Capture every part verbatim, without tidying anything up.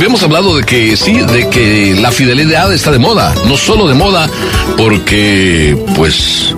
habíamos hablado de que sí, de que la fidelidad está de moda, no solo de moda porque, pues,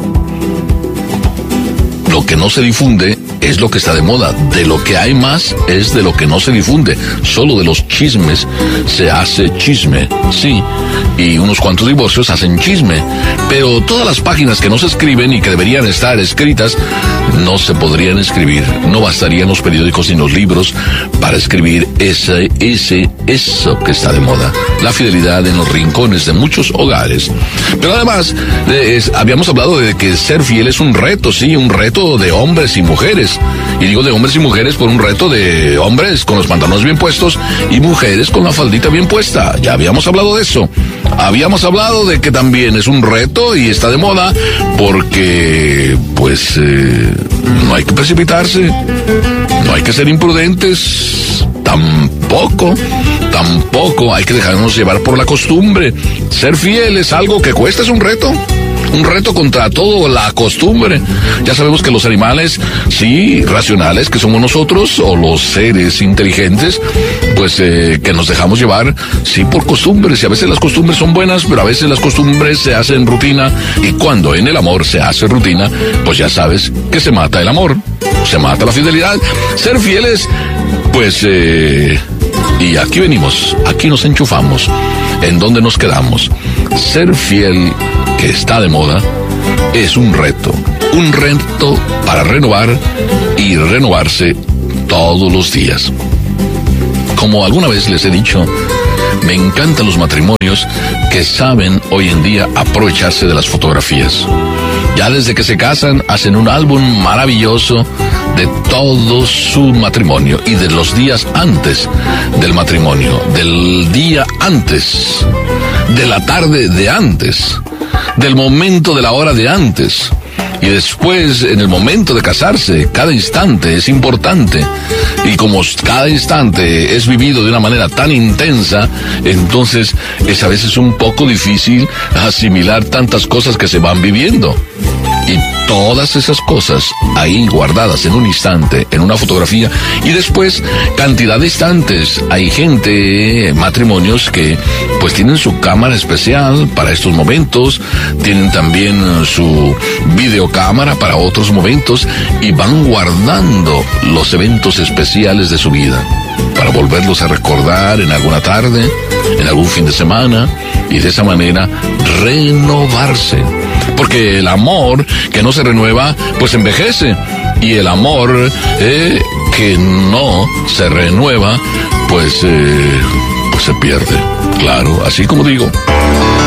lo que no se difunde es lo que está de moda. De lo que hay más es de lo que no se difunde. Solo de los chismes se hace chisme, sí. Y unos cuantos divorcios hacen chisme. Pero todas las páginas que no se escriben y que deberían estar escritas, no se podrían escribir. No bastarían los periódicos ni los libros para escribir ese, ese, eso que está de moda. La fidelidad en los rincones de muchos hogares. Pero además, eh, habíamos hablado de que ser fiel es un reto, sí, un reto de hombres y mujeres. Y digo de hombres y mujeres por un reto de hombres con los pantalones bien puestos y mujeres con la faldita bien puesta. Ya habíamos hablado de eso. Habíamos hablado de que también es un reto y está de moda porque, pues, eh, no hay que precipitarse, no hay que ser imprudentes, tampoco, tampoco hay que dejarnos llevar por la costumbre. Ser fiel es algo que cuesta, es un reto. Un reto contra todo la costumbre. Ya sabemos que los animales, sí, racionales, que somos nosotros, o los seres inteligentes, pues eh, que nos dejamos llevar, sí, por costumbres. Y a veces las costumbres son buenas, pero a veces las costumbres se hacen rutina. Y cuando en el amor se hace rutina, pues ya sabes que se mata el amor, se mata la fidelidad. Ser fieles, pues, eh, y aquí venimos, aquí nos enchufamos. ¿En dónde nos quedamos? Ser fiel, que está de moda, es un reto, un reto para renovar y renovarse todos los días. Como alguna vez les he dicho, me encantan los matrimonios que saben hoy en día aprovecharse de las fotografías. Ya desde que se casan hacen un álbum maravilloso de todo su matrimonio y de los días antes del matrimonio, del día antes, de la tarde de antes, del momento de la hora de antes. Y después, en el momento de casarse, cada instante es importante. Y como cada instante es vivido de una manera tan intensa, entonces es a veces un poco difícil asimilar tantas cosas que se van viviendo. Y todas esas cosas ahí guardadas en un instante, en una fotografía, y después cantidad de instantes. Hay gente, matrimonios que pues tienen su cámara especial para estos momentos, tienen también su videocámara para otros momentos y van guardando los eventos especiales de su vida para volverlos a recordar en alguna tarde, en algún fin de semana, y de esa manera renovarse. Porque el amor que no se renueva, pues envejece. Y el amor eh, que no se renueva, pues, eh, pues se pierde. Claro, así como digo.